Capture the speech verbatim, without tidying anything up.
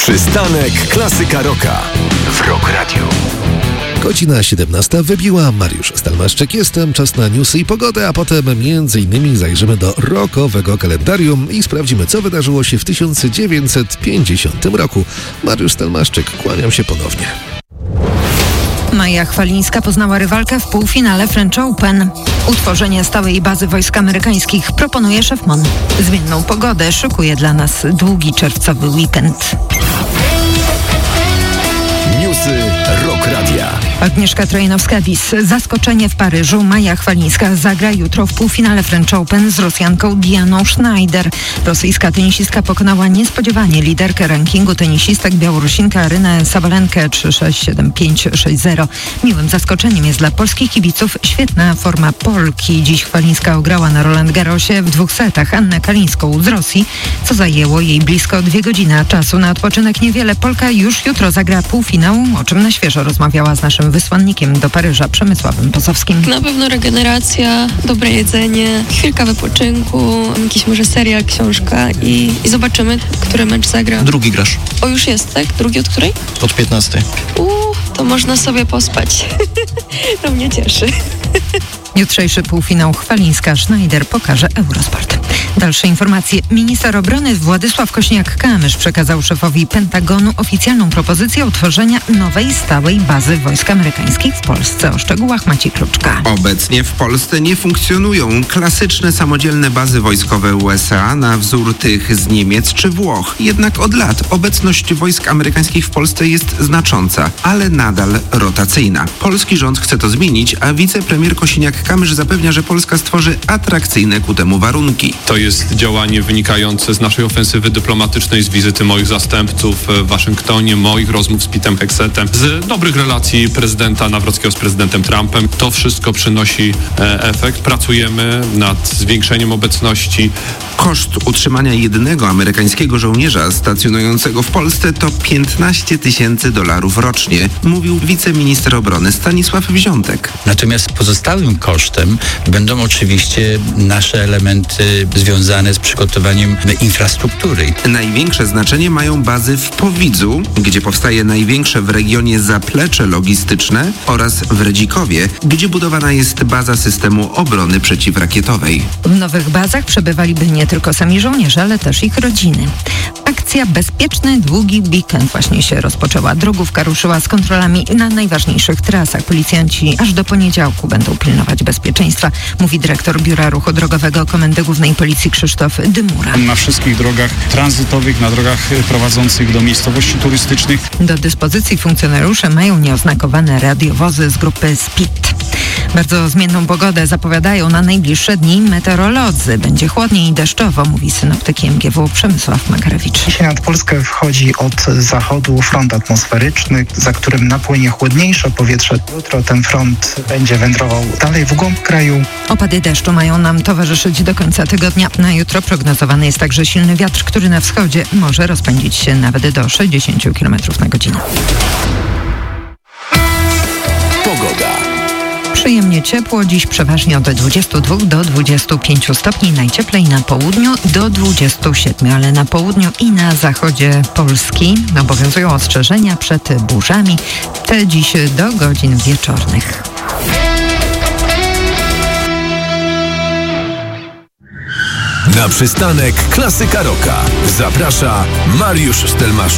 Przystanek Klasyka Rocka w Rock Radio. Godzina siedemnasta wybiła, Mariusz Stelmaszczyk jestem, czas na newsy i pogodę, a potem między innymi zajrzymy do rockowego kalendarium i sprawdzimy, co wydarzyło się w tysiąc dziewięćset pięćdziesiątym roku. Mariusz Stelmaszczyk, kłaniam się ponownie. Maja Chwalińska poznała rywalkę w półfinale French Open. Utworzenie stałej bazy wojsk amerykańskich proponuje szef M O N. Zmienną pogodę szykuje dla nas długi czerwcowy weekend. Newsy Rock Radia. Agnieszka Trojanowska-Wiss. Zaskoczenie w Paryżu. Maja Chwalińska zagra jutro w półfinale French Open z Rosjanką Dianą Schneider. Rosyjska tenisistka pokonała niespodziewanie liderkę rankingu tenisistek Białorusinkę Arynę Sabalenkę trzy sześć siedem pięć sześć zero. Miłym zaskoczeniem jest dla polskich kibiców świetna forma Polki. Dziś Chwalińska ograła na Roland Garrosie w dwóch setach Annę Kalińską z Rosji, co zajęło jej blisko dwie godziny, a czasu na odpoczynek niewiele. Polka już jutro zagra półfinał, o czym na świeżo rozmawiała z naszym wysłannikiem do Paryża Przemysławem Posowskim. Na pewno regeneracja, dobre jedzenie, chwilka wypoczynku, jakiś może serial, książka i, i zobaczymy, który mecz zagra. Drugi grasz. O, już jest, tak? Drugi od której? Od piętnastej. Uuu, to można sobie pospać. To mnie cieszy. Jutrzejszy półfinał Chwalińska-Schneider pokaże Eurosport. Dalsze informacje. Minister obrony Władysław Kośniak-Kamysz przekazał szefowi Pentagonu oficjalną propozycję utworzenia nowej stałej bazy wojsk amerykańskich w Polsce. O szczegółach Maciej Kluczka. Obecnie w Polsce nie funkcjonują klasyczne samodzielne bazy wojskowe U S A na wzór tych z Niemiec czy Włoch. Jednak od lat obecność wojsk amerykańskich w Polsce jest znacząca, ale nadal rotacyjna. Polski rząd chce to zmienić, a wicepremier Kosiniak-Kamysz zapewnia, że Polska stworzy atrakcyjne ku temu warunki. To jest działanie wynikające z naszej ofensywy dyplomatycznej, z wizyty moich zastępców w Waszyngtonie, moich rozmów z Petem Hegsetem, z dobrych relacji prezydenta Nawrockiego z prezydentem Trumpem. To wszystko przynosi e, efekt. Pracujemy nad zwiększeniem obecności. Koszt utrzymania jednego amerykańskiego żołnierza stacjonującego w Polsce to piętnaście tysięcy dolarów rocznie, mówił wiceminister obrony Stanisław Wziątek. Natomiast pozostałym kosztem będą oczywiście nasze elementy związane z przygotowaniem infrastruktury. Największe znaczenie mają bazy w Powidzu, gdzie powstaje największe w regionie zaplecze logistyczne, oraz w Redzikowie, gdzie budowana jest baza systemu obrony przeciwrakietowej. W nowych bazach przebywaliby nie tylko sami żołnierze, ale też ich rodziny. Akcja Bezpieczny Długi Weekend właśnie się rozpoczęła. Drogówka ruszyła z kontrolami na najważniejszych trasach. Policjanci aż do poniedziałku będą pilnować bezpieczeństwa, mówi dyrektor Biura Ruchu Drogowego Komendy Głównej Policji Krzysztof Dymura. Na wszystkich drogach tranzytowych, na drogach prowadzących do miejscowości turystycznych. Do dyspozycji funkcjonariusze mają nieoznakowane radiowozy z grupy S P I D. Bardzo zmienną pogodę zapowiadają na najbliższe dni meteorolodzy. Będzie chłodniej i deszczowo, mówi synoptyk M G W Przemysław Makarewicz. Dzisiaj nad Polskę wchodzi od zachodu front atmosferyczny, za którym napłynie chłodniejsze powietrze. Jutro ten front będzie wędrował dalej w głąb kraju. Opady deszczu mają nam towarzyszyć do końca tygodnia. Na jutro prognozowany jest także silny wiatr, który na wschodzie może rozpędzić się nawet do sześćdziesiąt kilometrów na godzinę. Pogoda. Przyjemnie ciepło, dziś przeważnie od dwudziestu dwóch do dwudziestu pięciu stopni, najcieplej na południu do dwudziestu siedmiu, ale na południu i na zachodzie Polski obowiązują ostrzeżenia przed burzami, te dziś do godzin wieczornych. Na przystanek Klasyka Rocka zaprasza Mariusz Stelmaszczyk.